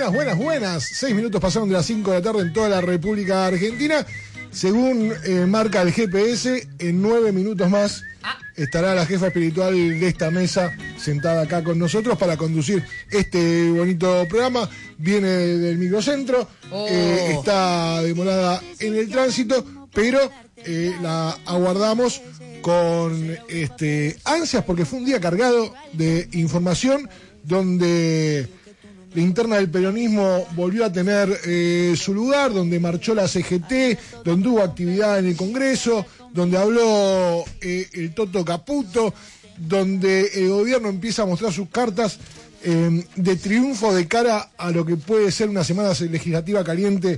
buenas. 6 minutos pasaron de las 5 de la tarde en toda la República Argentina. Según marca el GPS, en 9 minutos más estará la jefa espiritual de esta mesa sentada acá con nosotros para conducir este bonito programa. Viene del microcentro, está demorada en el tránsito, pero la aguardamos con ansias porque fue un día cargado de información donde la interna del peronismo volvió a tener su lugar, donde marchó la CGT, donde hubo actividad en el Congreso, donde habló el Toto Caputo, donde el gobierno empieza a mostrar sus cartas de triunfo de cara a lo que puede ser una semana legislativa caliente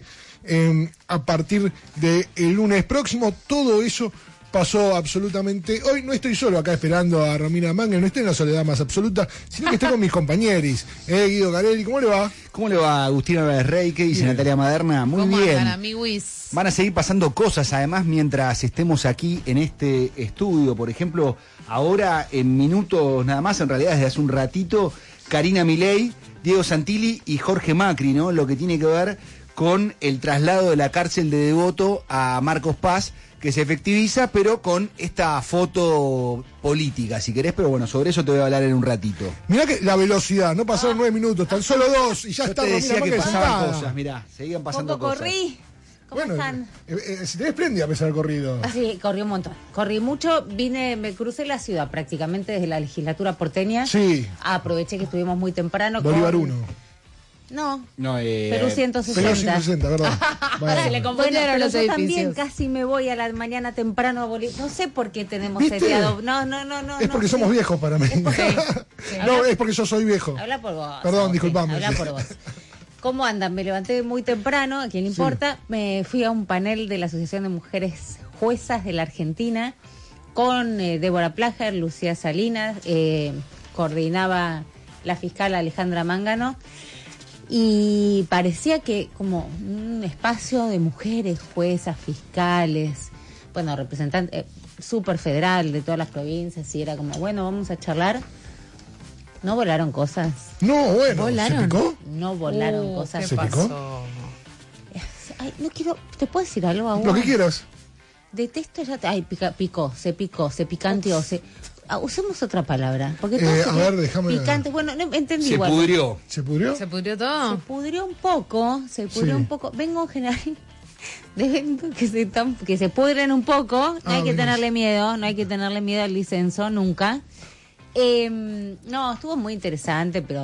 a partir del lunes próximo. Todo eso pasó absolutamente. Hoy no estoy solo acá esperando a Romina Mangel, no estoy en la soledad más absoluta, sino que estoy con mis compañeros. Guido Carelli, ¿cómo le va? ¿Cómo le va, Agustín Álvarez Rey? ¿Qué dice Natalia Maderna? Muy bien. Van a seguir pasando cosas, además, mientras estemos aquí en este estudio. Por ejemplo, ahora en minutos nada más, en realidad desde hace un ratito, Karina Milei, Diego Santilli y Jorge Macri, ¿no? Lo que tiene que ver con el traslado de la cárcel de Devoto a Marcos Paz, que se efectiviza, pero con esta foto política, si querés, pero bueno, sobre eso te voy a hablar en un ratito. Mirá que la velocidad, no pasaron 9 minutos, tan solo 2, y ya yo está. Te decía que pasaban sentada. cosas, mirá, seguían pasando cosas. Corrí. ¿Cómo están? Se te desprende a pesar del corrido. Sí, corrí un montón. Corrí mucho, me crucé la ciudad prácticamente desde la legislatura porteña. Sí. Aproveché que estuvimos muy temprano. Bolívar 1. No, Perú 160. Perú 160, verdad. Se le confundieron los edificios. También casi me voy a la mañana temprano a Bolívar. No sé por qué tenemos seteado. No. Es porque somos viejos para mí. No, es porque yo soy viejo. Habla por vos. Perdón, disculpame. Habla por vos. ¿Cómo andan? Me levanté muy temprano, ¿a quién le importa? Sí. Me fui a un panel de la Asociación de Mujeres Juezas de la Argentina con Débora Plager, Lucía Salinas, coordinaba la fiscal Alejandra Mángano. Y parecía que como un espacio de mujeres, juezas, fiscales, bueno, representantes, súper federal de todas las provincias, y era como, bueno, vamos a charlar. ¿No volaron cosas? No, bueno, ¿volaron? ¿Se picó? No volaron cosas. ¿Se picó? Ay, no quiero, ¿te puedo decir algo aún? Lo que quieras. Detesto ya, picó, se picanteó, usemos otra palabra, porque todo a ver, déjame picante, bueno, no entendí. Se pudrió. ¿Se pudrió? ¿Se pudrió todo? Se pudrió un poco, vengo en general de eventos que se pudren un poco, no hay que tenerle miedo, al licenso nunca. No, estuvo muy interesante, pero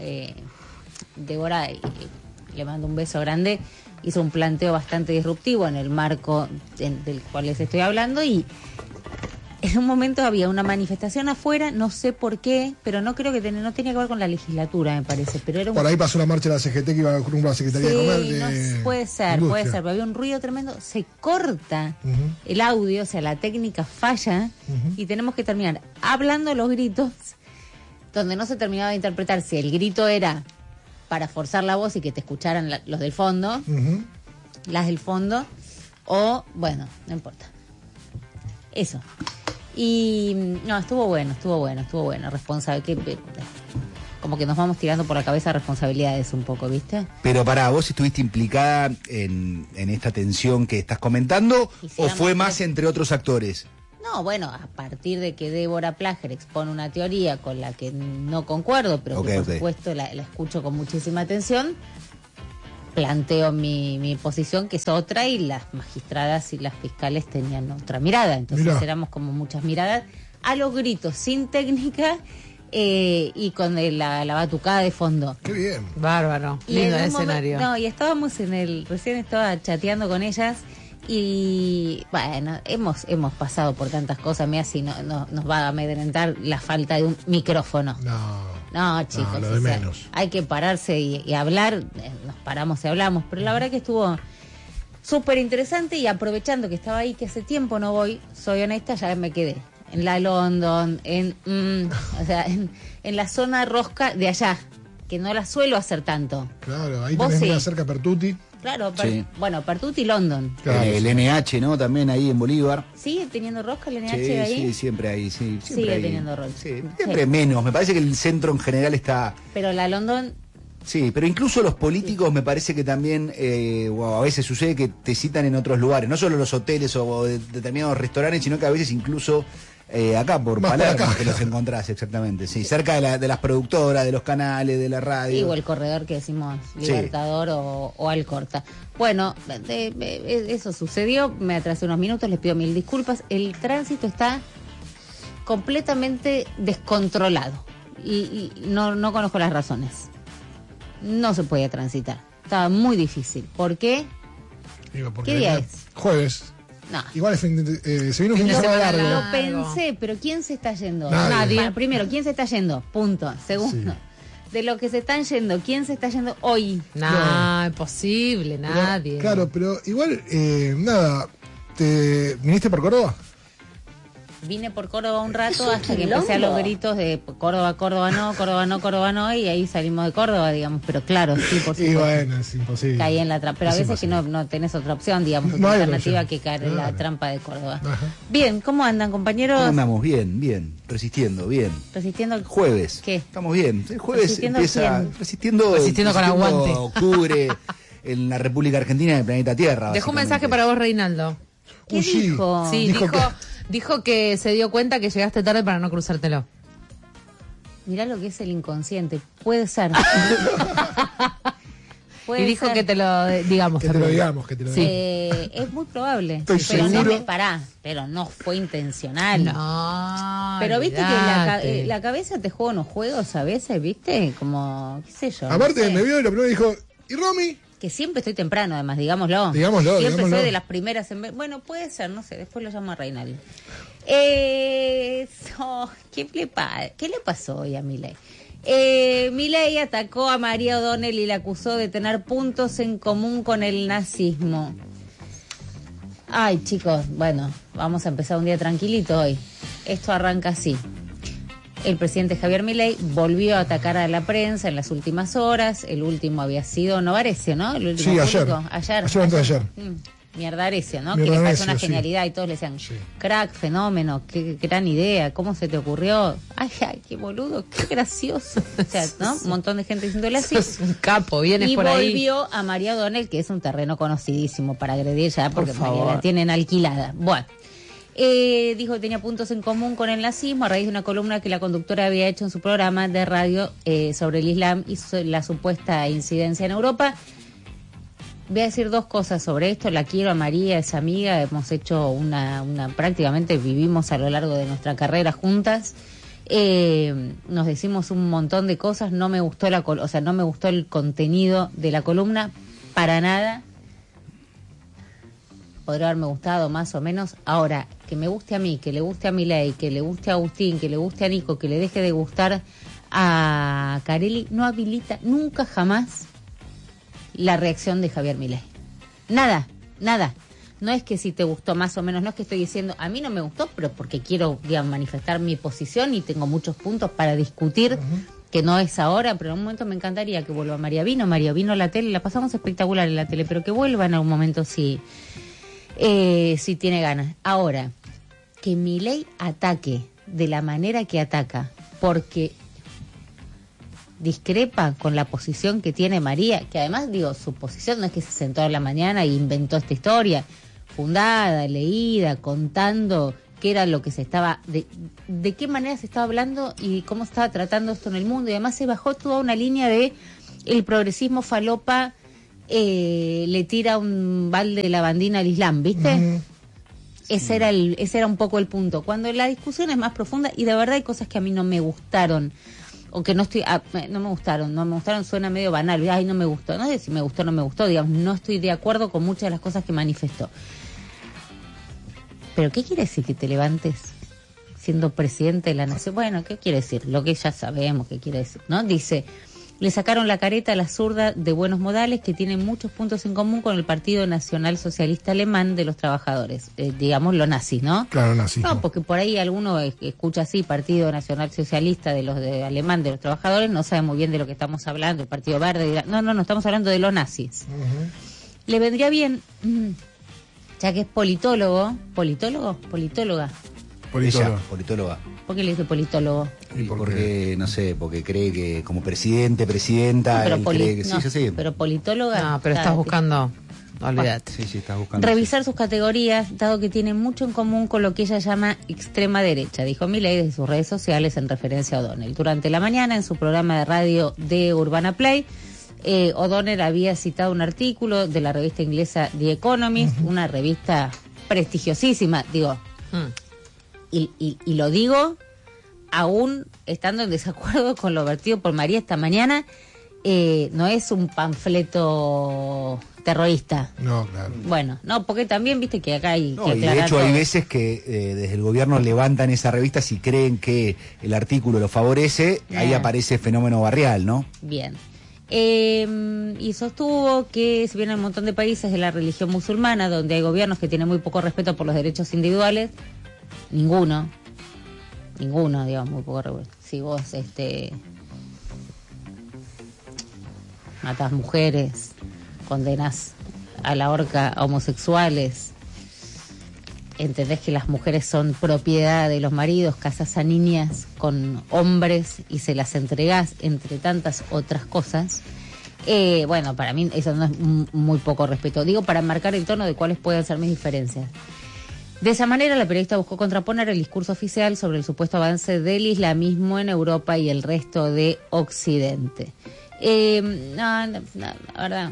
Débora, le mando un beso grande, hizo un planteo bastante disruptivo en el marco del cual les estoy hablando, y en un momento había una manifestación afuera, no sé por qué, pero no creo que no tenía que ver con la legislatura, me parece. Pero era por ahí pasó la marcha de la CGT que iba con una Secretaría de Comercio. No, puede ser, pero había un ruido tremendo, se corta el audio, o sea, la técnica falla, y tenemos que terminar hablando los gritos, donde no se terminaba de interpretar si el grito era para forzar la voz y que te escucharan los del fondo, las del fondo, o, bueno, no importa. Eso. Y no, estuvo bueno, como que nos vamos tirando por la cabeza responsabilidades un poco, ¿viste? Pero pará, ¿vos estuviste implicada en esta tensión que estás comentando o fue más entre otros actores? No, bueno, a partir de que Débora Plager expone una teoría con la que no concuerdo, pero que por supuesto la escucho con muchísima atención, planteo mi posición, que es otra, y las magistradas y las fiscales tenían otra mirada. Entonces éramos como muchas miradas, a los gritos, sin técnica, y con la batucada de fondo. ¡Qué bien! Bárbaro, lindo el escenario. Y estábamos recién estaba chateando con ellas, y bueno, hemos pasado por tantas cosas, mira, si no nos va a amedrentar la falta de un micrófono. No, chicos, lo de menos. Hay que pararse y hablar, nos paramos y hablamos, pero la verdad que estuvo súper interesante, y aprovechando que estaba ahí, que hace tiempo no voy, soy honesta, ya me quedé en la London, en la zona rosca de allá, que no la suelo hacer tanto. Claro, ahí tenés una cerca Pertuti. Claro, bueno, Pertuti y London. Claro. El NH, ¿no? También ahí en Bolívar. ¿Sigue teniendo rosca el NH ahí? Sí, siempre ahí, sí. Siempre sigue ahí. Teniendo rosca. Sí, siempre menos. Me parece que el centro en general está... Pero la London Sí, pero incluso los políticos me parece que también, a veces sucede que te citan en otros lugares, no solo los hoteles o determinados restaurantes, sino que a veces incluso acá por Palermo que los encontrás, exactamente. Sí, cerca de las productoras, de los canales, de la radio. O el corredor que decimos Libertador o Alcorta. Bueno, eso sucedió, me atrasé unos minutos, les pido 1000 disculpas. El tránsito está completamente descontrolado y no conozco las razones. No se podía transitar. Estaba muy difícil. ¿Por qué? ¿Qué día es? Jueves. No. Igual se vino un fin de semana largo. Lo pensé, pero ¿quién se está yendo? Nadie. Primero, ¿quién se está yendo? Punto. Segundo, de lo que se están yendo, ¿quién se está yendo hoy? No, imposible, nadie. Claro, pero igual, ¿viniste por Córdoba? Vine por Córdoba un rato hasta que empecé a los gritos de Córdoba, Córdoba no, Córdoba no, Córdoba no, y ahí salimos de Córdoba, digamos, pero claro, sí, por supuesto. Y bueno, es imposible. Caí en la trampa, pero a veces que no tenés otra opción, digamos, otra alternativa que caer en la trampa de Córdoba. Ajá. Bien, ¿cómo andan, compañeros? ¿Cómo andamos? Bien, resistiendo, bien. ¿Resistiendo el jueves? ¿Qué? Estamos bien. El jueves empieza resistiendo con aguante. Octubre en la República Argentina y en el planeta Tierra. Dejó un mensaje para vos, Reinaldo. ¿Qué dijo? Sí, dijo que se dio cuenta que llegaste tarde para no cruzártelo. Mirá lo que es el inconsciente. Puede ser. Y dijo que te lo digamos. Que te lo digamos. Sí. Es muy probable. Estoy seguro. Pero no fue intencional. No. Pero viste que la cabeza te juega unos juegos a veces, ¿viste? Como, qué sé yo. Aparte, me vio y lo primero dijo, ¿y Romy? Que siempre estoy temprano, además, digámoslo. Siempre soy de las primeras en... Bueno, puede ser, no sé, después lo llamo a Reinaldo. ¿Qué le pasó hoy a Milei? Milei atacó a María O'Donnell y la acusó de tener puntos en común con el nazismo. Ay, chicos, bueno, vamos a empezar un día tranquilito hoy. Esto arranca así. El presidente Javier Milei volvió a atacar a la prensa en las últimas horas. El último había sido Novarecio, ¿no? El último sí, ayer. Ayer. Mierdarecio, ¿no? Que le pareció una genialidad y todos le decían, crack, fenómeno, qué gran idea, ¿cómo se te ocurrió? Ay, qué boludo, qué gracioso. O sea, ¿no? Un montón de gente diciéndole así. Es un capo, vienes por ahí. Y volvió a María O'Donnell, que es un terreno conocidísimo para agredir ya, porque María la tienen alquilada. Bueno. Dijo que tenía puntos en común con el nazismo a raíz de una columna que la conductora había hecho en su programa de radio sobre el Islam y la supuesta incidencia en Europa. Voy a decir dos cosas sobre esto. La quiero a María, es amiga, hemos hecho prácticamente vivimos a lo largo de nuestra carrera juntas. Nos decimos un montón de cosas. No me gustó no me gustó el contenido de la columna para nada. Podría haberme gustado más o menos. Ahora, que me guste a mí, que le guste a Milei, que le guste a Agustín, que le guste a Nico, que le deje de gustar a Carelli, no habilita nunca jamás la reacción de Javier Milei. Nada. No es que si te gustó más o menos, no es que estoy diciendo, a mí no me gustó, pero porque quiero, digamos, manifestar mi posición y tengo muchos puntos para discutir, que no es ahora, pero en un momento me encantaría que vuelva María Vino a la tele, la pasamos espectacular en la tele, pero que vuelva en algún momento si tiene ganas. Ahora, que Milei ataque de la manera que ataca, porque discrepa con la posición que tiene María, que además, su posición no es que se sentó a la mañana e inventó esta historia, fundada, leída, contando qué era lo que se estaba, de qué manera se estaba hablando y cómo estaba tratando esto en el mundo, y además se bajó toda una línea de el progresismo falopa le tira un balde de lavandina al Islam, ¿viste? Ese era un poco el punto. Cuando la discusión es más profunda, y de verdad hay cosas que a mí no me gustaron, o que no me gustaron, suena medio banal, ay, no me gustó, no sé si me gustó o no me gustó, digamos, no estoy de acuerdo con muchas de las cosas que manifestó. Pero ¿qué quiere decir que te levantes siendo presidente de la nación? Bueno, ¿qué quiere decir? Lo que ya sabemos que quiere decir, ¿no? Dice, le sacaron la careta a la zurda de buenos modales que tienen muchos puntos en común con el Partido Nacional Socialista Alemán de los Trabajadores, digamos lo nazi, ¿no? Claro, nazi. No, porque por ahí alguno escucha así, Partido Nacional Socialista Alemán de los Trabajadores, no sabe muy bien de lo que estamos hablando, el Partido Verde, no, estamos hablando de los nazis. Le vendría bien, ya que es politóloga, Politóloga. ¿Por qué le dice politólogo? Porque, no sé, porque cree que como presidenta, pero él cree que sí. Pero politóloga... No, pero estás buscando... Olvídate. Sí, estás buscando. Revisar sus categorías, dado que tiene mucho en común con lo que ella llama extrema derecha, dijo Milei desde sus redes sociales en referencia a O'Donnell. Durante la mañana, en su programa de radio de Urbana Play, O'Donnell había citado un artículo de la revista inglesa The Economist, una revista prestigiosísima, digo, y lo digo aún estando en desacuerdo con lo vertido por María esta mañana. No es un panfleto terrorista. No, claro. Bueno, no, porque también viste que acá hay que y de hecho hay veces que desde el gobierno levantan esa revista si creen que el artículo lo favorece, ahí aparece fenómeno barrial, ¿no? Bien. Y sostuvo que si bien hay un montón de países de la religión musulmana donde hay gobiernos que tienen muy poco respeto por los derechos individuales, ninguno, digamos, muy poco respeto. Si vos matas mujeres, condenas a la horca a homosexuales, entendés que las mujeres son propiedad de los maridos, casas a niñas con hombres y se las entregás, entre tantas otras cosas. Bueno, para mí eso no es muy poco respeto. Digo, para marcar el tono de cuáles pueden ser mis diferencias. De esa manera, la periodista buscó contraponer el discurso oficial sobre el supuesto avance del islamismo en Europa y el resto de Occidente. La verdad,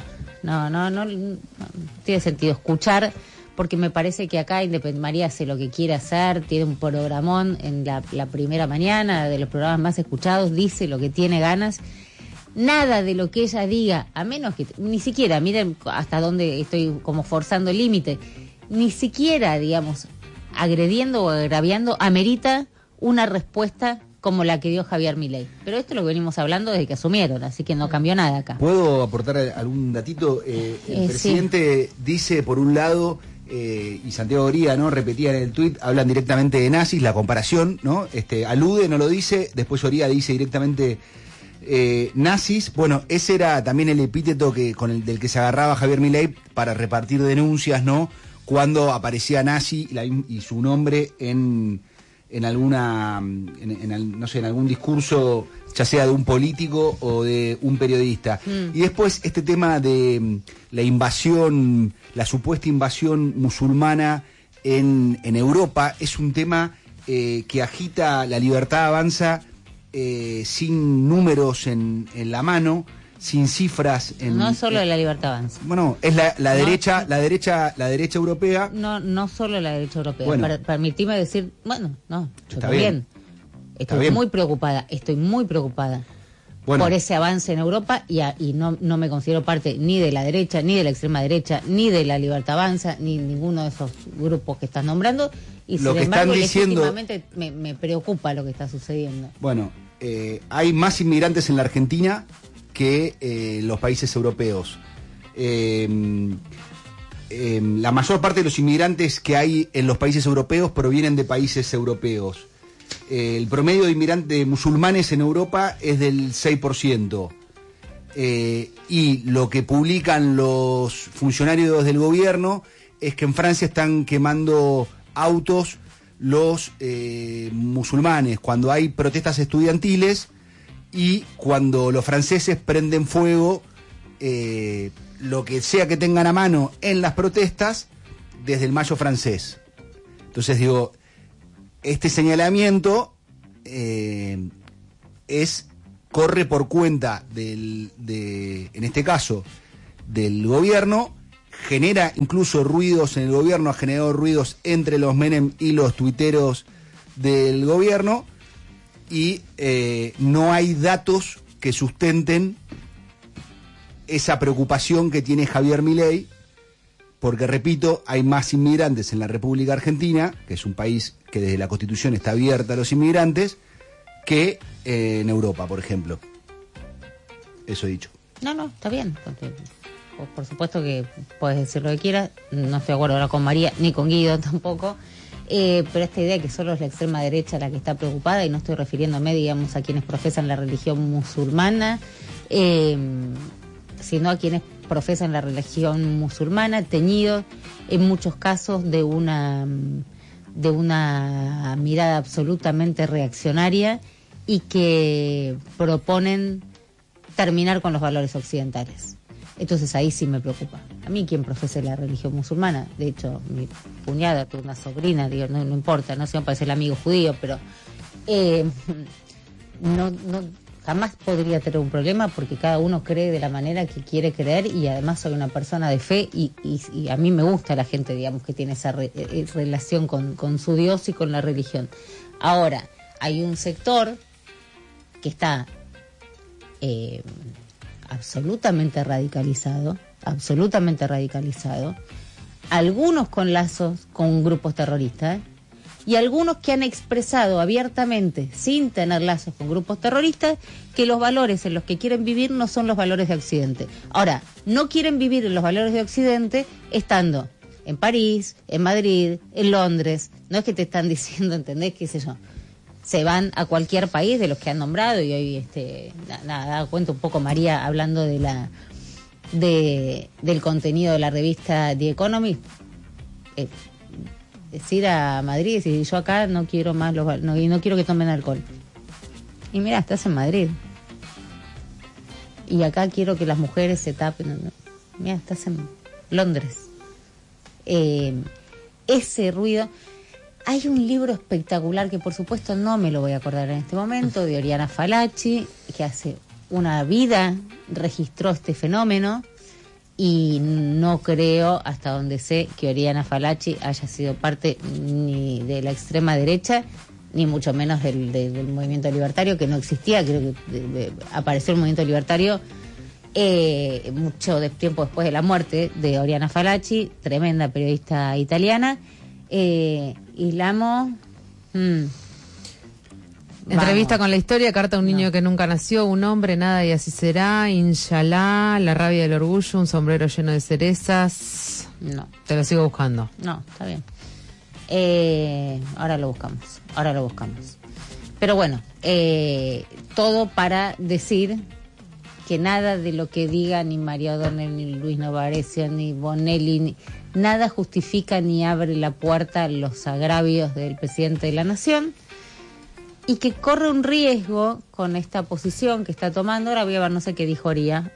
no tiene sentido escuchar, porque me parece que acá María hace lo que quiere hacer, tiene un programón en la primera mañana, de los programas más escuchados, dice lo que tiene ganas. Nada de lo que ella diga, a menos que, ni siquiera, miren hasta dónde estoy como forzando el límite, ni siquiera, digamos, agrediendo o agraviando, amerita una respuesta como la que dio Javier Milei. Pero esto lo venimos hablando desde que asumieron, así que no cambió nada acá. ¿Puedo aportar algún datito? El presidente dice, por un lado, y Santiago Oría, ¿no?, repetía en el tuit, hablan directamente de nazis, la comparación, ¿no? Alude, no lo dice, después Oría dice directamente nazis. Bueno, ese era también el epíteto del que se agarraba Javier Milei para repartir denuncias, ¿no?, cuando aparecía nazi y su nombre en alguna, no sé, en algún discurso, ya sea de un político o de un periodista. Y después este tema de la invasión, la supuesta invasión musulmana en Europa, es un tema que agita La Libertad Avanza sin números en la mano, sin cifras. No solo de La Libertad Avanza. Bueno, es la derecha europea. No solo la derecha europea. Bueno. Permitime decir, bueno, no, yo Está también. bien. Estoy muy preocupada por ese avance en Europa y no me considero parte ni de la derecha, ni de la extrema derecha, ni de La Libertad Avanza, ni ninguno de esos grupos que estás nombrando. Y Lo sin que embargo, están diciendo, legítimamente me preocupa lo que está sucediendo. Bueno, hay más inmigrantes en la Argentina que los países europeos. La mayor parte de los inmigrantes que hay en los países europeos provienen de países europeos. El promedio de inmigrantes musulmanes en Europa es del 6%. Y lo que publican los funcionarios del gobierno es que en Francia están quemando autos los musulmanes cuando hay protestas estudiantiles y cuando los franceses prenden fuego lo que sea que tengan a mano en las protestas desde el Mayo francés. Entonces digo, este señalamiento corre por cuenta en este caso, del gobierno, genera incluso ruidos en el gobierno, ha generado ruidos entre los Menem y los tuiteros del gobierno, y no hay datos que sustenten esa preocupación que tiene Javier Milei, porque, repito, hay más inmigrantes en la República Argentina, que es un país que desde la Constitución está abierta a los inmigrantes, que en Europa, por ejemplo. Eso he dicho. No, está bien. Por supuesto que puedes decir lo que quieras. No estoy de acuerdo ahora con María, ni con Guido tampoco. Pero esta idea que solo es la extrema derecha la que está preocupada, y no estoy refiriéndome, digamos, a quienes profesan la religión musulmana, sino a quienes profesan la religión musulmana, teñidos en muchos casos de una de una mirada absolutamente reaccionaria y que proponen terminar con los valores occidentales. Entonces ahí sí me preocupa. A mí quien profese la religión musulmana, de hecho mi cuñada tuvo una sobrina, digo, no importa, no se me parece el amigo judío, pero no jamás podría tener un problema porque cada uno cree de la manera que quiere creer y además soy una persona de fe y a mí me gusta la gente, digamos, que tiene esa relación con su Dios y con la religión. Ahora, hay un sector que está absolutamente radicalizado, algunos con lazos con grupos terroristas y algunos que han expresado abiertamente, sin tener lazos con grupos terroristas, que los valores en los que quieren vivir no son los valores de Occidente. Ahora, no quieren vivir en los valores de Occidente estando en París, en Madrid, en Londres. No es que te están diciendo, ¿entendés? ¿Qué sé yo? Se van a cualquier país de los que han nombrado y hoy da cuenta un poco María hablando de del contenido de la revista The Economist. Es ir a Madrid y decir, yo acá no quiero más no quiero que tomen alcohol. Y mira, estás en Madrid. Y acá quiero que las mujeres se tapen. Mira, estás en Londres. Ese ruido. Hay un libro espectacular que por supuesto no me lo voy a acordar en este momento, de Oriana Fallaci, que hace una vida registró este fenómeno y no creo, hasta donde sé, que Oriana Fallaci haya sido parte ni de la extrema derecha, ni mucho menos del movimiento libertario, que no existía. Creo que apareció el movimiento libertario mucho tiempo después de la muerte de Oriana Fallaci, tremenda periodista italiana. Y la amo. Entrevista con la historia, carta a un niño que nunca nació, un hombre, nada y así será, Inshallah, la rabia del orgullo, un sombrero lleno de cerezas. No. Te lo sigo buscando. No, está bien. Ahora lo buscamos. Pero bueno, todo para decir que nada de lo que diga ni María O'Donnell, ni Luis Novarecio, ni Bonelli, nada justifica ni abre la puerta a los agravios del presidente de la Nación y que corre un riesgo con esta posición que está tomando. Ahora voy a ver, no sé qué dijo Oría,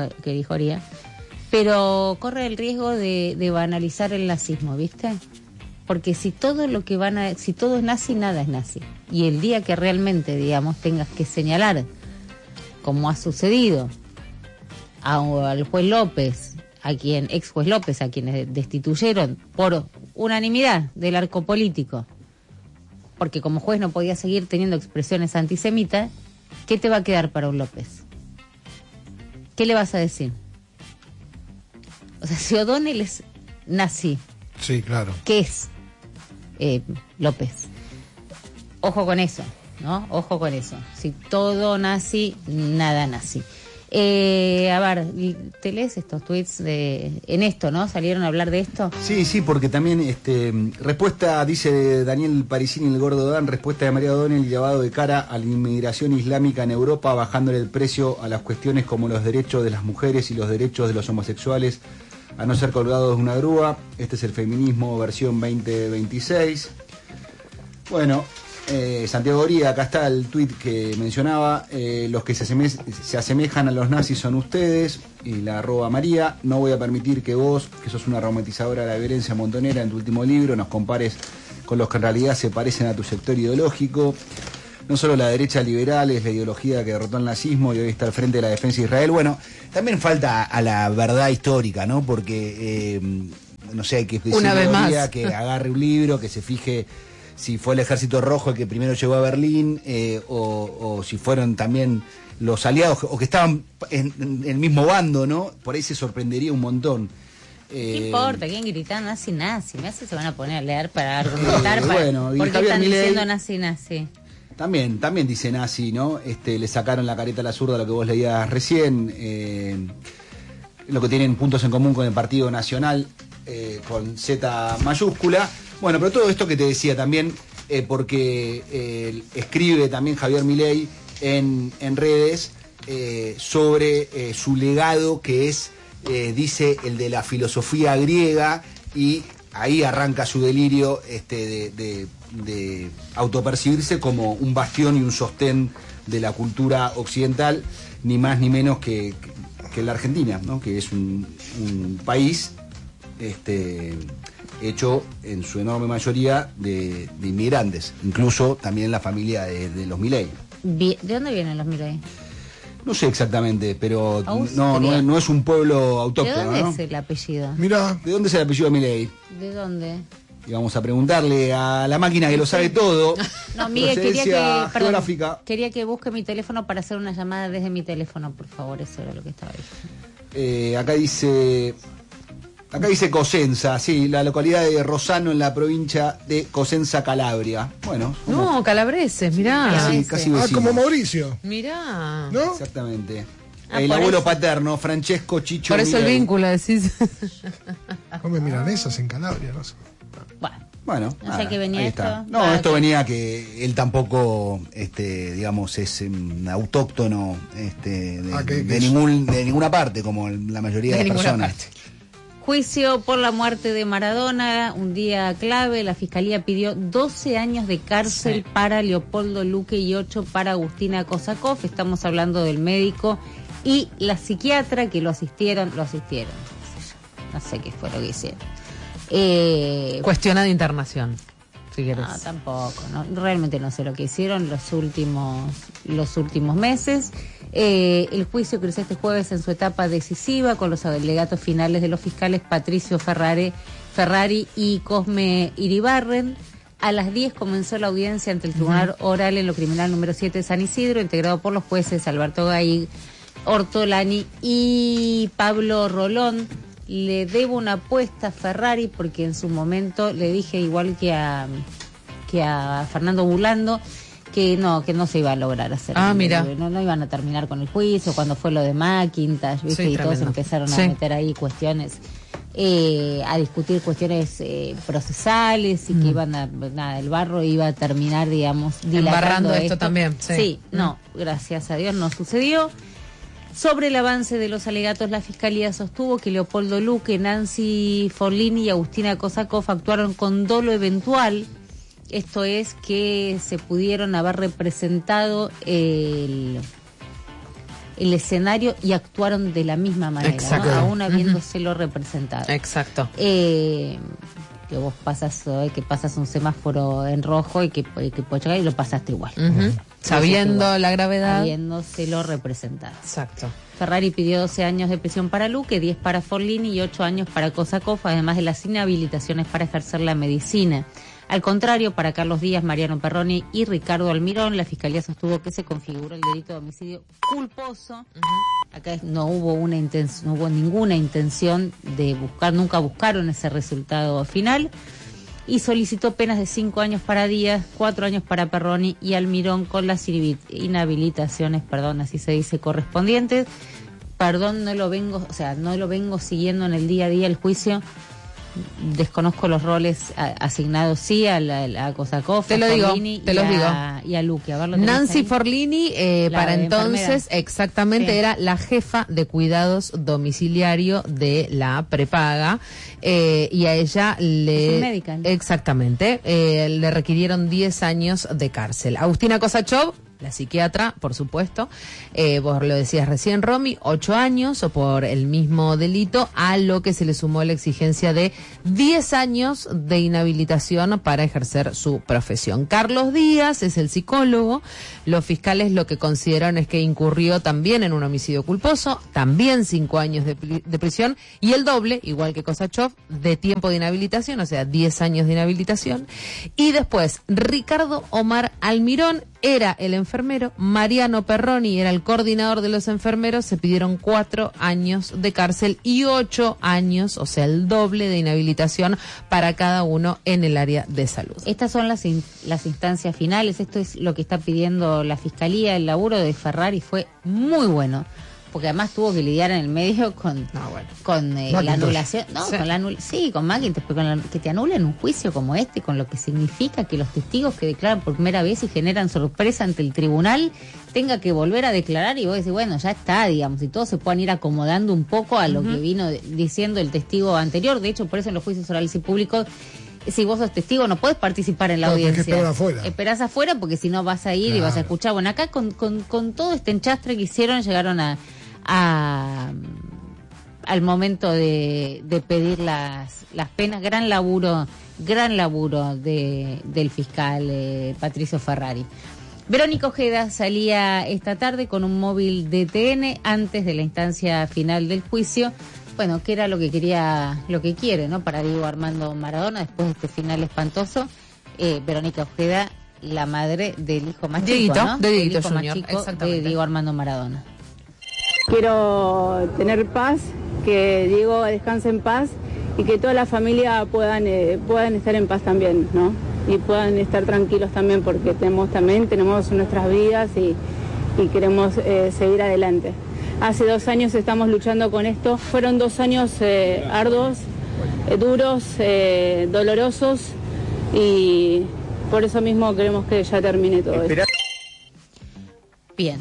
pero corre el riesgo de banalizar el nazismo, ¿viste? Porque si todo es nazi, nada es nazi. Y el día que realmente, digamos, tengas que señalar, como ha sucedido, al juez López, ex juez López, a quienes destituyeron por unanimidad del arco político, porque como juez no podía seguir teniendo expresiones antisemitas, ¿qué te va a quedar para un López? ¿Qué le vas a decir? O sea, si O'Donnell es nazi, sí, claro, ¿qué es López? Ojo con eso, ¿no? Ojo con eso. Si todo nazi, nada nazi. A ver, ¿te lees estos tweets en esto, no? ¿Salieron a hablar de esto? Sí, porque también respuesta, dice Daniel Parisini, el gordo Dan, respuesta de María O'Donnell, llevado de cara a la inmigración islámica en Europa, bajándole el precio a las cuestiones como los derechos de las mujeres y los derechos de los homosexuales a no ser colgados de una grúa. Este es el feminismo versión 2026. Bueno, Santiago Oría, acá está el tuit que mencionaba, los que se asemejan a los nazis son ustedes, y la @María, no voy a permitir que vos, que sos una romantizadora de la violencia montonera en tu último libro, nos compares con los que en realidad se parecen a tu sector ideológico. No solo la derecha liberal es la ideología que derrotó el nazismo y hoy está al frente de la defensa de Israel. Bueno, también falta a la verdad histórica, ¿no? Porque, no sé, hay que una vez más que agarre un libro, que se fije si fue el Ejército Rojo el que primero llegó a Berlín, o si fueron también los aliados, o que estaban en el mismo bando, ¿no? Por ahí se sorprendería un montón. ¿Qué importa? ¿Quién grita nazi? Me hace se van a poner a leer para argumentar bueno, ¿por qué están diciendo nazi? También dice nazi, ¿no? Le sacaron la careta a la zurda, lo que vos leías recién, lo que tienen puntos en común con el Partido Nacional, con Z mayúscula. Bueno, pero todo esto que te decía también, porque escribe también Javier Milei en redes sobre su legado, que es, dice, el de la filosofía griega, y ahí arranca su delirio de autopercibirse como un bastión y un sostén de la cultura occidental, ni más ni menos que la Argentina, ¿no? Que es un país hecho en su enorme mayoría de inmigrantes, incluso también la familia de los Milei. ¿De dónde vienen los Milei? No sé exactamente, pero no es un pueblo autóctono. ¿De dónde es el apellido? Mira, ¿De dónde es el apellido de Milei? ¿De dónde? Y vamos a preguntarle a la máquina que lo sabe todo. No, Miguel, geográfica. quería que busque mi teléfono para hacer una llamada desde mi teléfono, por favor, eso era lo que estaba diciendo. Acá dice Cosenza, sí, la localidad de Rosano en la provincia de Cosenza, Calabria. Bueno. No, calabreses, mirá. Sí, casi vecinos. como Mauricio. Mirá. ¿No? Exactamente. El abuelo paterno, Francesco Chicho. Por eso Milei. el vínculo, decís. Come milanesas en Calabria, no sé. Bueno, no sé qué venía esto. No, esto venía que él tampoco, digamos, es un autóctono de ninguna parte, como la mayoría de las personas. Juicio por la muerte de Maradona, un día clave. La Fiscalía pidió 12 años de cárcel para Leopoldo Luque y 8 para Agustina Kosakov. Estamos hablando del médico y la psiquiatra que lo asistieron. No sé qué fue lo que hicieron. Cuestiona de internación, si querés. No, tampoco, no, realmente no sé lo que hicieron los últimos meses. El juicio cruzó este jueves en su etapa decisiva con los alegatos finales de los fiscales Patricio Ferrari y Cosme Iribarren. A las 10 comenzó la audiencia ante el Tribunal Oral en lo Criminal número 7 de San Isidro, integrado por los jueces Alberto Gaig, Ortolani y Pablo Rolón. Le debo una apuesta a Ferrari porque en su momento le dije, igual que a Fernando Burlando, que no se iba a lograr hacer. Mira. No iban a terminar con el juicio cuando fue lo de McIntosh, ¿viste? Sí, y tremendo. todos empezaron a meter ahí cuestiones, a discutir cuestiones procesales y que el barro iba a terminar, digamos, embarrando esto también. Sí, gracias a Dios no sucedió. Sobre el avance de los alegatos, la Fiscalía sostuvo que Leopoldo Luque, Nancy Forlini y Agustina Kosakov actuaron con dolo eventual. Esto es que se pudieron haber representado el escenario y actuaron de la misma manera, ¿no? Aún habiéndoselo representado. Exacto. Que vos pasas un semáforo en rojo y que puedes chocar y lo pasaste igual. Sabiendo la gravedad. Habiéndoselo representado. Exacto. Ferrari pidió 12 años de prisión para Luque, 10 para Forlini y 8 años para Kosakov, además de las inhabilitaciones para ejercer la medicina. Al contrario, para Carlos Díaz, Mariano Perroni y Ricardo Almirón, la Fiscalía sostuvo que se configuró el delito de homicidio culposo. Acá no hubo ninguna intención de buscar, nunca buscaron ese resultado final. Y solicitó penas de 5 años para Díaz, 4 años para Perroni y Almirón con las inhabilitaciones, así se dice, correspondientes. No lo vengo siguiendo en el día a día el juicio. Desconozco los roles asignados, a Kosakov, te lo digo, y a Luque. Nancy Forlini, para entonces, enfermera. Exactamente, era la jefa de cuidados domiciliario de la prepaga, y a ella exactamente, le requirieron 10 años de cárcel. Agustina Kosakov, la psiquiatra, por supuesto, vos lo decías recién, Romy, 8 años por el mismo delito, a lo que se le sumó la exigencia de 10 años de inhabilitación para ejercer su profesión. Carlos Díaz es el psicólogo. Los fiscales lo que consideraron es que incurrió también en un homicidio culposo, también 5 años de prisión y el doble, igual que Kosakov, de tiempo de inhabilitación, o sea, 10 años de inhabilitación. Y después, Ricardo Omar Almirón era el enfermero, Mariano Perroni era el coordinador de los enfermeros, se pidieron 4 años de cárcel y 8 años, o sea, el doble de inhabilitación para cada uno en el área de salud. Estas son las instancias finales, esto es lo que está pidiendo la Fiscalía. El laburo de Ferrari fue muy bueno, porque además tuvo que lidiar en el medio con la anulación, con Macintosh, pero que te anulen un juicio como este, con lo que significa que los testigos que declaran por primera vez y generan sorpresa ante el tribunal tenga que volver a declarar, y vos decís, bueno, ya está, digamos, y todos se puedan ir acomodando un poco a lo que vino diciendo el testigo anterior. De hecho, por eso en los juicios orales y públicos, si vos sos testigo no podés participar en la audiencia. Esperar afuera. Esperás afuera porque si no vas a ir y vas a escuchar. Bueno, acá con todo este enchastre que hicieron, llegaron al momento de pedir las penas. Gran laburo del fiscal Patricio Ferrari. Verónica Ojeda salía esta tarde con un móvil de TN antes de la instancia final del juicio. Bueno, que era lo que quiere, ¿no? Para Diego Armando Maradona, después de este final espantoso. Verónica Ojeda, la madre del hijo más chico, ¿no? De Dieguito Junior, más chico de Diego Armando Maradona. Quiero tener paz, que Diego descanse en paz y que toda la familia puedan estar en paz también, ¿no? Y puedan estar tranquilos también, porque tenemos nuestras vidas y queremos seguir adelante. Hace 2 años estamos luchando con esto. Fueron 2 años arduos, duros, dolorosos, y por eso mismo queremos que ya termine todo esto. Bien.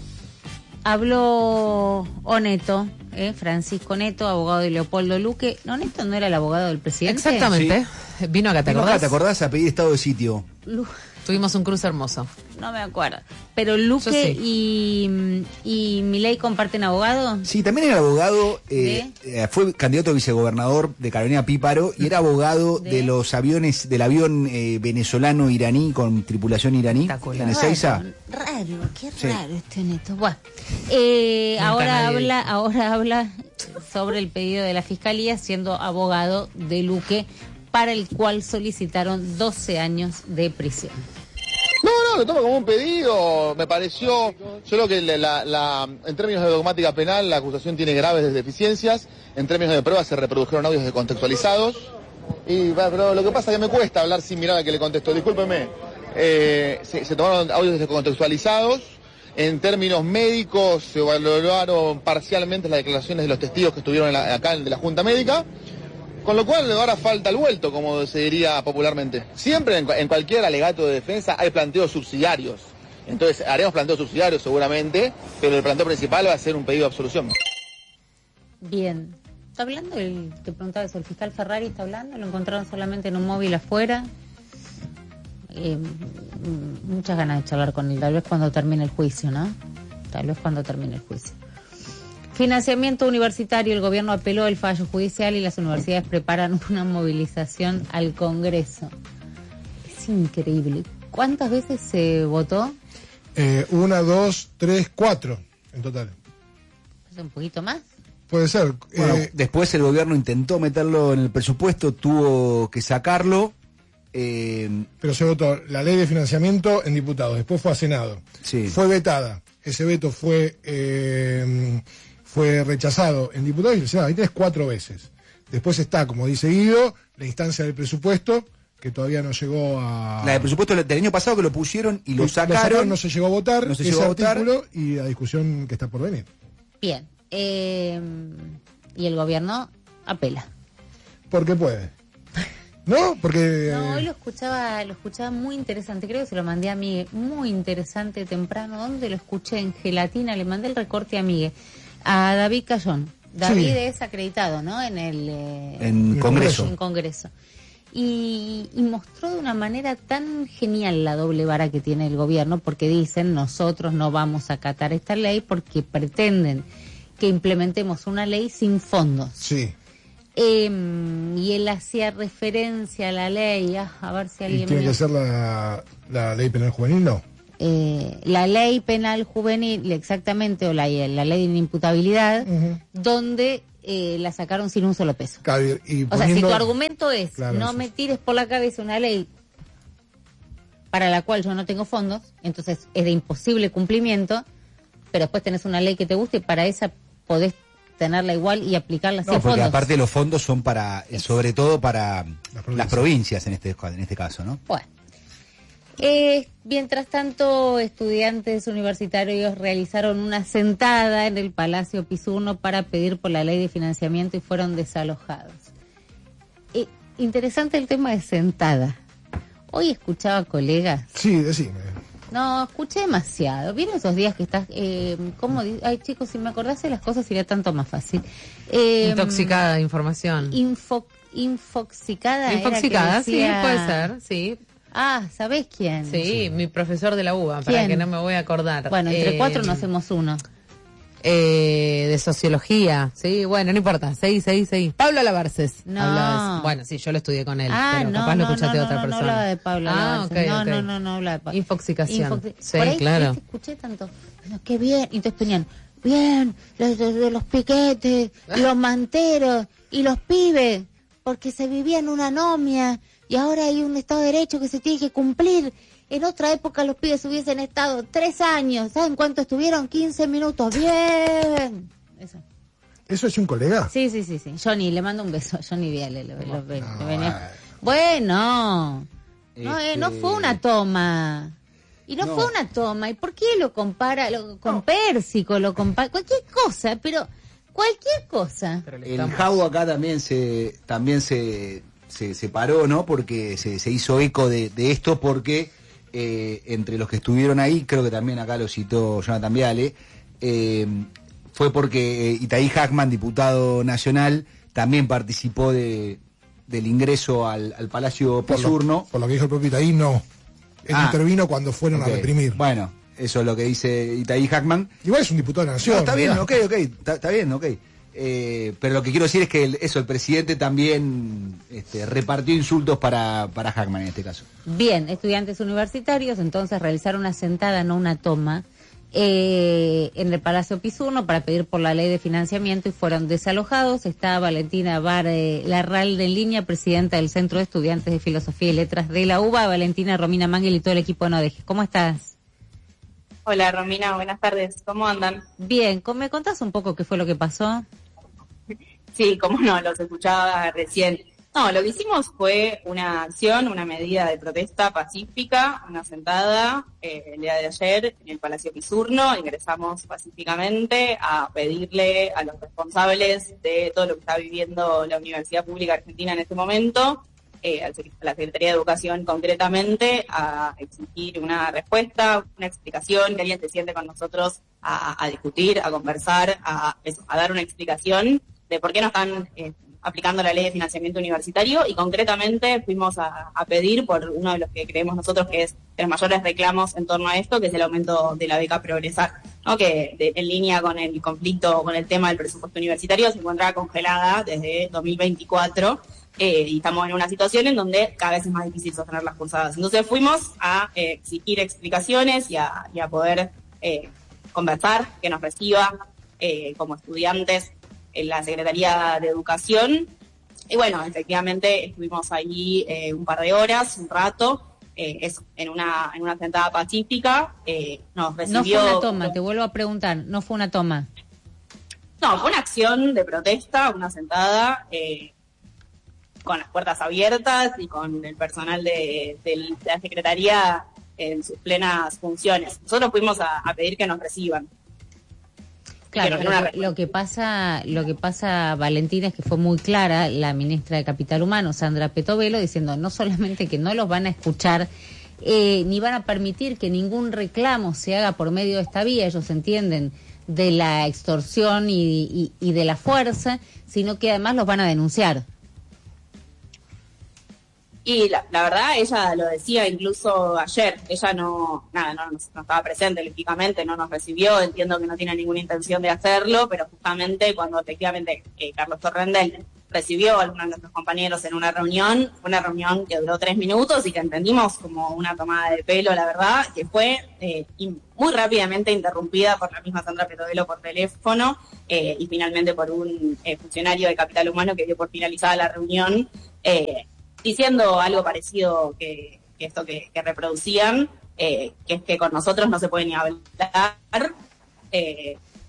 Habló Oneto, Francisco Neto, abogado de Leopoldo Luque. ¿Oneto no era el abogado del presidente? Exactamente. Sí. Vino acá, ¿te acordás? A pedir estado de sitio. Tuvimos un cruce hermoso. No me acuerdo. Pero Luque y Milei comparten abogado. Sí, también era abogado. Fue candidato a vicegobernador de Carolina Píparo y era abogado de los aviones, del avión venezolano iraní con tripulación iraní. En Ezeiza. Raro este Neto. Bueno, ahora habla sobre el pedido de la fiscalía, siendo abogado de Luque, para el cual solicitaron 12 años de prisión. No, lo tomo como un pedido. Me pareció, yo creo que en términos de dogmática penal, la acusación tiene graves deficiencias. En términos de pruebas se reprodujeron audios descontextualizados. Pero lo que pasa es que me cuesta hablar sin mirar a que le contesto. Discúlpeme. Se tomaron audios descontextualizados. En términos médicos se valoraron parcialmente las declaraciones de los testigos que estuvieron acá de la Junta Médica. Con lo cual ahora falta el vuelto, como se diría popularmente. Siempre en cualquier alegato de defensa hay planteos subsidiarios. Entonces haremos planteos subsidiarios seguramente, pero el planteo principal va a ser un pedido de absolución. Bien. ¿Está hablando? Te preguntaba eso, ¿el fiscal Ferrari está hablando? ¿Lo encontraron solamente en un móvil afuera? Muchas ganas de charlar con él, tal vez cuando termine el juicio, ¿no? Financiamiento universitario. El gobierno apeló el fallo judicial y las universidades preparan una movilización al Congreso. Es increíble. ¿Cuántas veces se votó? 1, 2, 3, 4 en total. ¿Es un poquito más? Puede ser. Bueno, después el gobierno intentó meterlo en el presupuesto, tuvo que sacarlo. Pero se votó la ley de financiamiento en diputados, después fue a Senado. Sí. Fue vetada. Ese veto fue rechazado en diputados y en Senado. Ahí tenés 4 veces. Después está, como dice Guido, la instancia del presupuesto, que todavía no llegó a... La del presupuesto del año pasado, que lo pusieron y lo sacaron. No se llegó a votar, ese artículo y la discusión que está por venir. Bien. Y el gobierno apela. Porque puede. ¿No? Porque... No, hoy lo escuchaba muy interesante. Creo que se lo mandé a Migue. Muy interesante temprano. ¿Dónde lo escuché? En Gelatina. Le mandé el recorte a Migue. A David Cayón. David es acreditado, ¿no? En Congreso. En Congreso. Y mostró de una manera tan genial la doble vara que tiene el gobierno, porque dicen, nosotros no vamos a acatar esta ley porque pretenden que implementemos una ley sin fondos. Sí. Y él hacía referencia a la ley, a ver si alguien... ¿Y tiene que ser la ley penal juvenil? No. La ley penal juvenil, exactamente, o la ley de inimputabilidad, donde la sacaron sin un solo peso. O sea, si tu argumento es, claro, no me tires por la cabeza una ley para la cual yo no tengo fondos, entonces es de imposible cumplimiento, pero después tenés una ley que te guste y para esa podés tenerla igual y aplicarla sin fondos. Porque aparte los fondos son para, sobre todo para las provincias en este caso, ¿no? Bueno. Mientras tanto, estudiantes universitarios realizaron una sentada en el Palacio Pisurno para pedir por la ley de financiamiento y fueron desalojados. Interesante el tema de sentada. Hoy escuchaba colegas. Sí, decime. No, escuché demasiado. ¿Vieron esos días que estás... Ay, chicos, si me acordase las cosas sería tanto más fácil. Intoxicada de información. Infoxicada. Infoxicada, decía... sí, puede ser, sí. Ah, ¿sabés quién? Sí, mi profesor de la UBA, para que no me voy a acordar. Bueno, entre cuatro no hacemos uno. De sociología, sí, bueno, no importa, seguí. Pablo Alabarces. No. Bueno, sí, yo lo estudié con él, pero capaz lo escuchaste de otra persona. No hablaba de Pablo Alabarces. Okay. No hablaba de Pablo. Infoxicación. Sí, por ahí, claro. Escuché tanto. Bueno, qué bien. Y entonces ponían, bien, los piquetes, los manteros y los pibes, porque se vivía en una anomia y ahora hay un Estado de Derecho que se tiene que cumplir. En otra época los pibes hubiesen estado 3 años. ¿Saben cuánto estuvieron? 15 minutos. Bien. ¿Eso es un colega? Sí. Johnny, le mando un beso. Johnny Viale. Bueno. No fue una toma. Y no fue una toma. ¿Y por qué lo compara con Pérsico? Lo compara cualquier cosa, pero cualquier cosa. El Jau acá también se paró, ¿no? Porque se hizo eco de esto porque... entre los que estuvieron ahí, creo que también acá lo citó Jonathan Viale, fue porque Itaí Hackman, diputado nacional, también participó del ingreso al Palacio Pisurno. Por lo que dijo el propio Itaí, no. Él intervino cuando fueron a reprimir. Bueno, eso es lo que dice Itaí Hackman. Igual es un diputado de la Nación. No, está bien, está bien, ok. Pero lo que quiero decir es que el presidente también repartió insultos para Hackman en este caso. Bien, estudiantes universitarios entonces realizaron una sentada, no una toma, en el Palacio Pisurno para pedir por la ley de financiamiento y fueron desalojados. Está Valentina Larralde en línea, presidenta del Centro de Estudiantes de Filosofía y Letras de la UBA. Valentina, Romina Mangel y todo el equipo de No Dejes. ¿Cómo estás? Hola Romina, buenas tardes. ¿Cómo andan? Bien, ¿me contás un poco qué fue lo que pasó? Sí, cómo no, los escuchaba recién. No, lo que hicimos fue una acción, una medida de protesta pacífica, una sentada el día de ayer en el Palacio Pisurno. Ingresamos pacíficamente a pedirle a los responsables de todo lo que está viviendo la Universidad Pública Argentina en este momento, a la Secretaría de Educación concretamente, a exigir una respuesta, una explicación, que alguien se siente con nosotros a discutir, a conversar, a dar una explicación de por qué no están aplicando la ley de financiamiento universitario, y concretamente fuimos a pedir por uno de los que creemos nosotros que es de los mayores reclamos en torno a esto, que es el aumento de la beca Progresar, ¿no? Que en línea con el conflicto, con el tema del presupuesto universitario, se encontraba congelada desde 2024, y estamos en una situación en donde cada vez es más difícil sostener las cursadas. Entonces fuimos a exigir explicaciones y a poder conversar, que nos reciba como estudiantes en la Secretaría de Educación. Y bueno, efectivamente estuvimos ahí un par de horas, un rato, en una sentada pacífica. Nos recibió... No fue una toma, te vuelvo a preguntar, no fue una toma. No, fue una acción de protesta, una sentada con las puertas abiertas y con el personal de la Secretaría en sus plenas funciones. Nosotros fuimos a pedir que nos reciban. Claro, lo que pasa, Valentina, es que fue muy clara la ministra de Capital Humano, Sandra Petovelo, diciendo no solamente que no los van a escuchar, ni van a permitir que ningún reclamo se haga por medio de esta vía, ellos entienden de la extorsión y de la fuerza, sino que además los van a denunciar. Y la verdad, ella lo decía incluso ayer, ella no estaba presente, lógicamente, no nos recibió, entiendo que no tiene ninguna intención de hacerlo, pero justamente cuando efectivamente Carlos Torrendel recibió a algunos de nuestros compañeros en una reunión que duró 3 minutos y que entendimos como una tomada de pelo, la verdad, que fue muy rápidamente interrumpida por la misma Sandra Petovelo por teléfono y finalmente por un funcionario de Capital Humano que dio por finalizada la reunión, diciendo algo parecido que esto que reproducían, que es que con nosotros no se puede ni hablar,